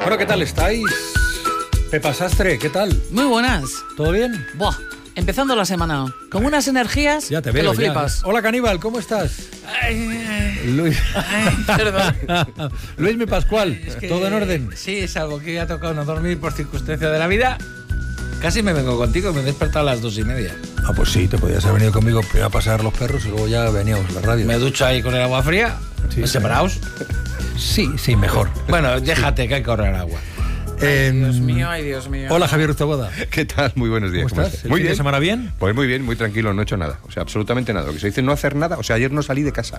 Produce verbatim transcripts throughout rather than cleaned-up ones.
Bueno, ¿qué tal estáis? Pepa Sastre, ¿qué tal? Muy buenas. ¿Todo bien? Buah, empezando la semana. Con unas energías ya te que veo, lo flipas. Ya. Hola, Caníbal, ¿cómo estás? Ay, ay, Luis. ay, perdón. Luis mi Pascual, Es que, ¿todo en orden? Sí, salvo que ha tocado no dormir por circunstancia de la vida. Casi me vengo contigo, me he despertado a las dos y media. Ah, pues sí, te podías haber venido conmigo primero a pasear los perros y luego ya veníamos a la radio. Me ducho ahí con el agua fría, Sí, ¿me separaos? Sí, sí, mejor. Bueno, déjate que hay que ahorrar agua. Eh, Dios mío, ay Dios mío. Hola, Javier Urtaboda. ¿Qué tal? Muy buenos días. ¿Cómo estás? ¿El Muy fin de bien. semana bien? Pues muy bien, muy tranquilo, no he hecho nada. O sea, absolutamente nada. Lo que se dice no hacer nada. O sea, ayer no salí de casa.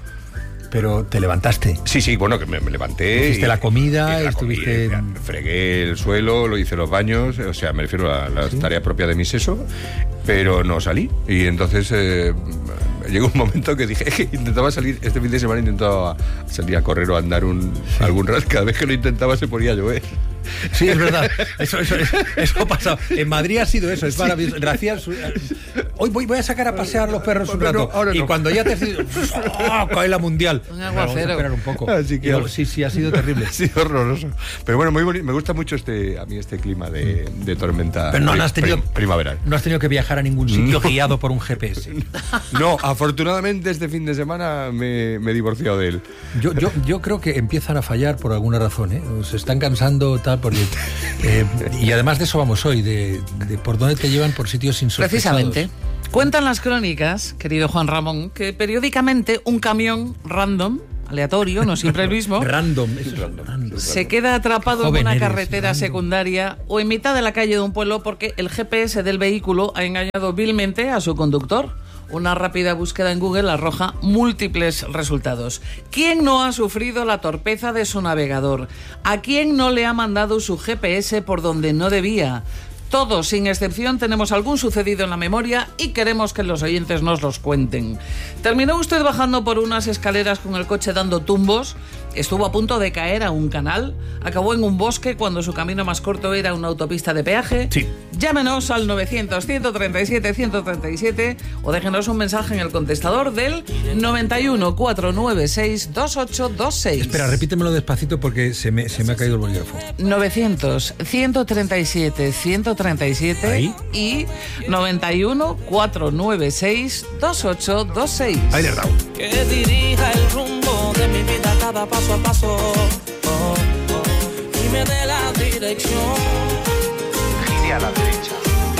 Pero te levantaste. Sí, sí, bueno, que me, me levanté. Hiciste y- la comida, y la estuviste- comida, fregué el suelo, lo hice los baños. O sea, me refiero a la tarea propia de mi seso. Pero no salí. Y entonces eh, llegó un momento que dije que intentaba salir. Este fin de semana intentaba salir a correr o a andar un, algún rato. Cada vez que lo intentaba se ponía a llover. Sí, es verdad. Eso, eso, eso, eso ha pasado. En Madrid ha sido eso. Es maravilloso. Gracias. Hoy voy, voy a sacar a pasear los perros un Pero no, rato. ahora y no. cuando ya te has dicho, ¡oh! Cae la mundial. Un Pero aguacero. vamos a esperar un poco. Así que- Y luego, sí, sí, ha sido terrible. Sí, horroroso. Pero bueno, muy bonito. Me gusta mucho este, a mí este clima de, de tormenta Pero no, no has tenido- prim- primaveral. No has tenido que viajar a ningún sitio guiado por un G P S. No, afortunadamente este fin de semana me, me he divorciado de él. Yo, yo, yo creo que empiezan a fallar por alguna razón, ¿eh? Se están cansando tal porque eh, y además de eso vamos hoy, de, de por dónde te llevan por sitios insospechados. Precisamente. Cuentan las crónicas, querido Juan Ramón, que periódicamente un camión random, aleatorio, no siempre el mismo, Random, es random. se queda atrapado Joven en una eres, carretera random. secundaria o en mitad de la calle de un pueblo porque el G P S del vehículo ha engañado vilmente a su conductor. Una rápida búsqueda en Google arroja múltiples resultados. ¿Quién no ha sufrido la torpeza de su navegador? ¿A quién no le ha mandado su G P S por donde no debía? Todos, sin excepción, tenemos algún sucedido en la memoria y queremos que los oyentes nos los cuenten. ¿Terminó usted bajando por unas escaleras con el coche dando tumbos? ¿Estuvo a punto de caer a un canal? ¿Acabó en un bosque cuando su camino más corto era una autopista de peaje? Sí. Llámenos al novecientos, ciento treinta y siete, ciento treinta y siete o déjenos un mensaje en el contestador del noventa y uno, cuatrocientos noventa y seis, veintiocho veintiséis. Espera, repítemelo despacito porque se me, se me ha caído el bolígrafo. novecientos, ciento treinta y siete, ciento treinta y siete Ahí. y noventa y uno, cuatrocientos noventa y seis, veintiocho veintiséis. Ahí le he dado. Que dirija el rumbo de mi vida cada paso a paso, oh, oh, y me dé la dirección. Gire a la derecha.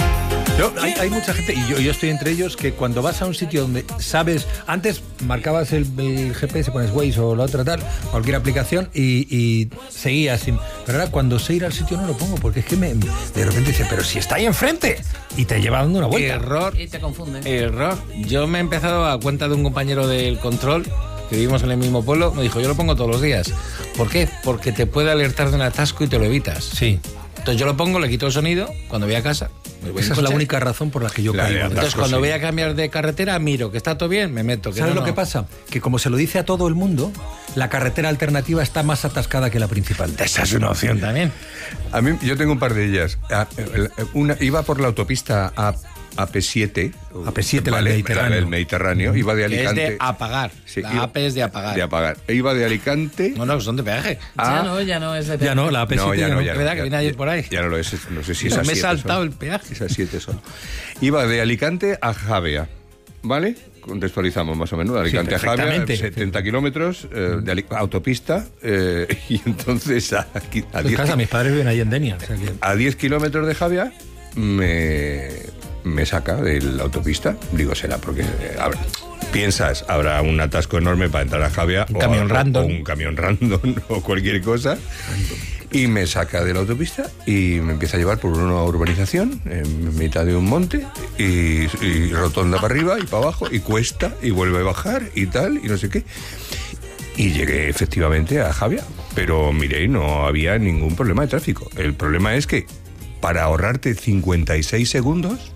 Yo, hay, hay mucha gente, y yo, yo estoy entre ellos, que cuando vas a un sitio donde sabes, antes marcabas el, el G P S, pones Waze o la otra tal, cualquier aplicación, y, y seguías. Sin, pero ahora cuando sé ir al sitio no lo pongo, porque es que me, de repente dice, pero si está ahí enfrente, y te lleva dando una vuelta. Error, Y te confunden. error. Yo me he empezado a cuenta de un compañero del control, que vivimos en el mismo pueblo, me dijo, yo lo pongo todos los días. ¿Por qué? Porque te puede alertar de un atasco y te lo evitas. Sí, Entonces yo lo pongo, le quito el sonido, cuando voy a casa. me voy en esa es la coche. única razón por la que yo La de caigo. Entonces atasco, cuando sí. voy a cambiar de carretera, miro que está todo bien, me meto. Que ¿Sabes no, lo no. que pasa? Que como se lo dice a todo el mundo, la carretera alternativa está más atascada que la principal. Esa es una opción también. A mí, yo tengo un par de ellas. Ah, el- Una, iba por la autopista A, AP siete. A P siete, la del Mediterráneo. La del Mediterráneo. Iba de Que es Alicante. de apagar. Sí, la iba- A P es de apagar. De apagar. E iba de Alicante. No, no, son de peaje. a- Ya no, ya no es de Ya no, la A P siete No, ya no, ya Es no. verdad que ya- viene ayer por ahí. Ya no lo es, no sé si No, esas me he siete saltado son. el peaje. Esas siete son. Iba de Alicante a Javea, ¿vale? Contextualizamos más o menos. De Alicante a Javea, perfectamente. setenta kilómetros eh, de Ali- autopista. eh, y entonces a, aquí- a Pues diez casa, ki- mis padres viven ahí en Denia. O sea que... a diez kilómetros de Javea me, me saca de la autopista. Digo, será porque eh, habrá- piensas, habrá un atasco enorme para entrar a Javea. Un o- camión o- random. o un camión random o cualquier cosa. Y me saca de la autopista y me empieza a llevar por una urbanización en mitad de un monte y, y rotonda para arriba y para abajo y cuesta y vuelve a bajar y tal y no sé qué. Y llegué efectivamente a Javea, pero miré, no había ningún problema de tráfico. El problema es que para ahorrarte cincuenta y seis segundos,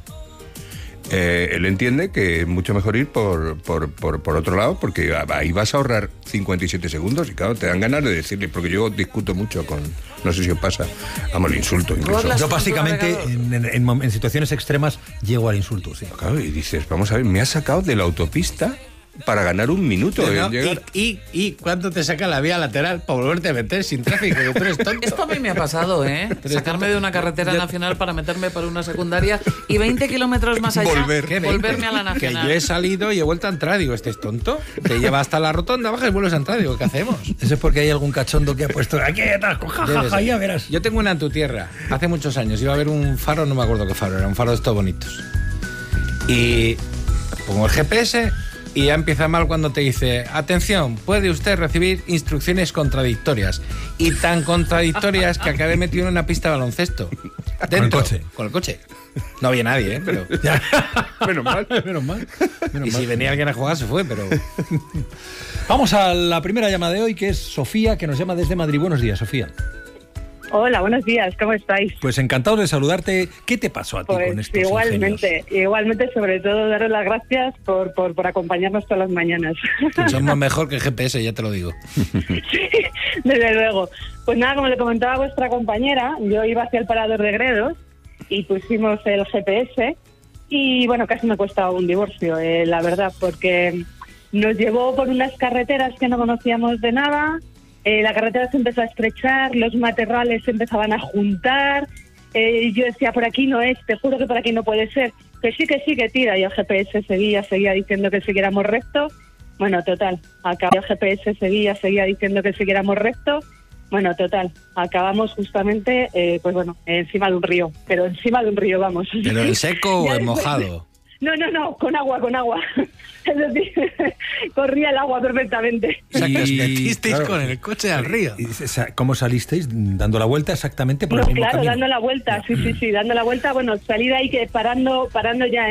eh, él entiende que es mucho mejor ir por, por, por, por otro lado, porque ahí vas a ahorrar cincuenta y siete segundos y claro, te dan ganas de decirle, porque yo discuto mucho con, no sé si os pasa, vamos, el insulto incluso. Las- Yo básicamente navegador. en, en- en mom- en situaciones extremas llego al insulto, sí. Claro, y dices, vamos a ver, me has sacado de la autopista para ganar un minuto No, en no, llegar. y, y, ¿Y cuánto te saca la vía lateral para volverte a meter sin tráfico? Que tú eres tonto. Esto a mí me ha pasado, ¿eh? Sacarme de una carretera nacional para meterme por una secundaria y veinte kilómetros más allá Volver. ¿Qué, volverme a la Que nacional. yo he salido y he vuelto a entrar. Digo, ¿este es tonto? Te lleva hasta la rotonda, bajas y vuelves a entrar. Digo, ¿qué hacemos? Eso es porque hay algún cachondo que ha puesto aquí atasco, Debe jajaja, ser. ya verás. Yo tengo una en tu tierra. Hace muchos años iba a haber un faro, no me acuerdo qué faro, era un faro de estos bonitos. Y pongo el G P S y ya empieza mal cuando te dice: atención, puede usted recibir instrucciones contradictorias. Y tan contradictorias que acabé metido en una pista de baloncesto. Dentro, coche. Con el coche. No había nadie, ¿eh? Pero... Menos mal. Menos mal. Menos Y mal. si venía alguien a jugar, se fue, pero... Vamos a la primera llamada de hoy, que es Sofía, que nos llama desde Madrid. Buenos días, Sofía. Hola, buenos días, ¿cómo estáis? Pues encantado de saludarte. ¿Qué te pasó a ti con Pues estos igualmente, ingenios? igualmente, sobre todo daros las gracias por, por, por acompañarnos todas las mañanas. Somos mejor que el G P S, ya te lo digo. Desde luego. Pues nada, como le comentaba vuestra compañera, yo iba hacia el parador de Gredos y pusimos el G P S y bueno, casi me cuesta un divorcio, eh, la verdad, porque nos llevó por unas carreteras que no conocíamos de nada. Eh, la carretera se empezó a estrechar, los matorrales se empezaban a juntar. Eh, yo decía, por aquí no es, te juro que por aquí no puede ser. Que sí, que sí, que tira. Y el G P S seguía, seguía diciendo que siguiéramos recto. Bueno, total, acá el G P S seguía, seguía diciendo que siguiéramos recto. Bueno, total, acabamos justamente, eh, pues bueno, encima de un río. Pero encima de un río, vamos. ¿Pero en seco o Ya en después- mojado? No, no, no, con agua, con agua. Es decir, corría el agua perfectamente. O sea, que os Y, metisteis claro, con el coche al río. Y, o sea, ¿cómo salisteis? ¿Dando la vuelta exactamente por No, el mismo claro, camino? dando la vuelta, sí, sí, sí, dando la vuelta. Bueno, salí de ahí que parando, parando ya